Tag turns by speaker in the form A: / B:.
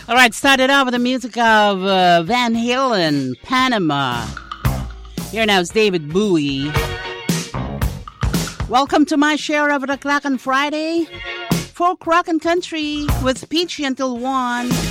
A: All right, started off with the music of Van Halen, Panama. Here now is David Bowie. Welcome to my share of the clock on Friday. Folk rock and country with Peachy until 1.